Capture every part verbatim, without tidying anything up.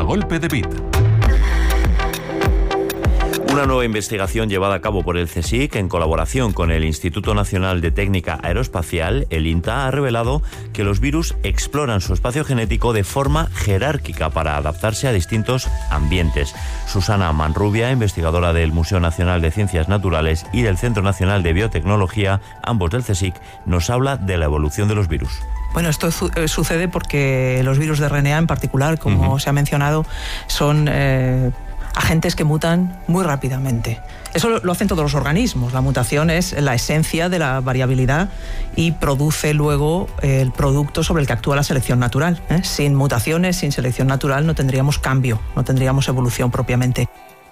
Contragolpe de Beat. Una nueva investigación llevada a cabo por el CSIC en colaboración con el Instituto Nacional de Técnica Aeroespacial, el INTA, ha revelado que los virus exploran su espacio genético de forma jerárquica para adaptarse a distintos ambientes. Susana Manrubia, investigadora del Museo Nacional de Ciencias Naturales y del Centro Nacional de Biotecnología, ambos del CSIC, nos habla de la evolución de los virus. Bueno, esto su- sucede porque los virus de R N A en particular, como uh-huh. se ha mencionado, son eh, agentes que mutan muy rápidamente. Eso lo, lo hacen todos los organismos. La mutación es la esencia de la variabilidad y produce luego el producto sobre el que actúa la selección natural. ¿eh? Sin mutaciones, sin selección natural, no tendríamos cambio, no tendríamos evolución propiamente.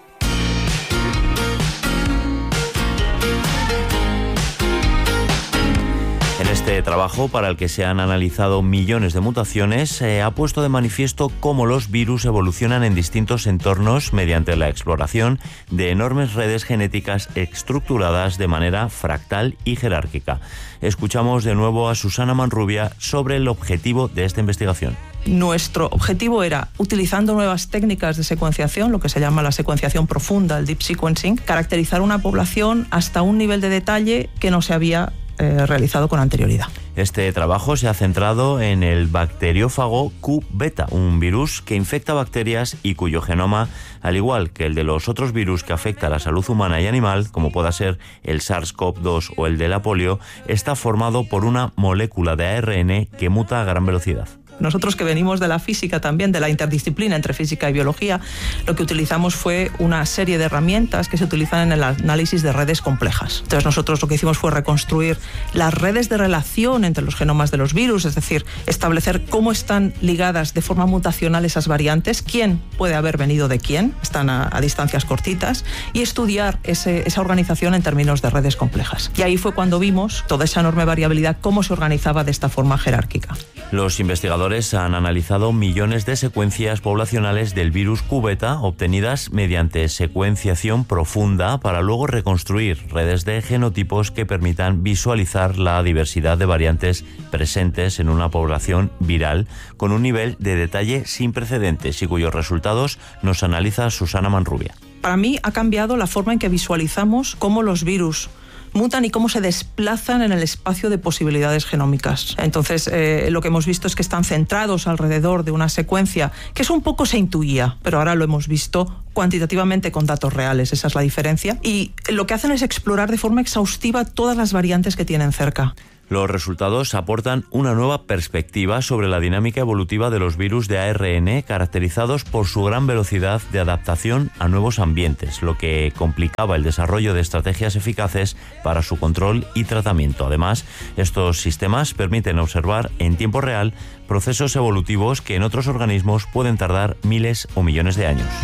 Este trabajo, para el que se han analizado millones de mutaciones, se ha puesto de manifiesto cómo los virus evolucionan en distintos entornos mediante la exploración de enormes redes genéticas estructuradas de manera fractal y jerárquica. Escuchamos de nuevo a Susana Manrubia sobre el objetivo de esta investigación. Nuestro objetivo era, utilizando nuevas técnicas de secuenciación, lo que se llama la secuenciación profunda, el deep sequencing, caracterizar una población hasta un nivel de detalle que no se había eh, realizado con anterioridad. Este trabajo se ha centrado en el bacteriófago Q beta, un virus que infecta bacterias y cuyo genoma, al igual que el de los otros virus que afecta a la salud humana y animal, como pueda ser el SARS-CoV dos o el de la polio, está formado por una molécula de A R N que muta a gran velocidad. Nosotros, que venimos de la física también, de la interdisciplina entre física y biología, lo que utilizamos fue una serie de herramientas que se utilizan en el análisis de redes complejas. Entonces nosotros lo que hicimos fue reconstruir las redes de relación entre los genomas de los virus, es decir, establecer cómo están ligadas de forma mutacional esas variantes, quién puede haber venido de quién, están a, a distancias cortitas, y estudiar ese, esa organización en términos de redes complejas. Y ahí fue cuando vimos toda esa enorme variabilidad, cómo se organizaba de esta forma jerárquica. Los investigadores han analizado millones de secuencias poblacionales del virus Q beta obtenidas mediante secuenciación profunda para luego reconstruir redes de genotipos que permitan visualizar la diversidad de variantes presentes en una población viral con un nivel de detalle sin precedentes y cuyos resultados nos analiza Susana Manrubia. Para mí ha cambiado la forma en que visualizamos cómo los virus mutan y cómo se desplazan en el espacio de posibilidades genómicas. Entonces, eh, lo que hemos visto es que están centrados alrededor de una secuencia que eso un poco se intuía, pero ahora lo hemos visto cuantitativamente con datos reales, esa es la diferencia. Y lo que hacen es explorar de forma exhaustiva todas las variantes que tienen cerca. Los resultados aportan una nueva perspectiva sobre la dinámica evolutiva de los virus de A R N, caracterizados por su gran velocidad de adaptación a nuevos ambientes, lo que complicaba el desarrollo de estrategias eficaces para su control y tratamiento. Además, estos sistemas permiten observar en tiempo real procesos evolutivos que en otros organismos pueden tardar miles o millones de años.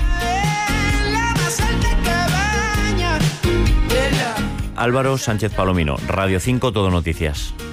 Álvaro Sánchez Palomino, Radio cinco Todo Noticias.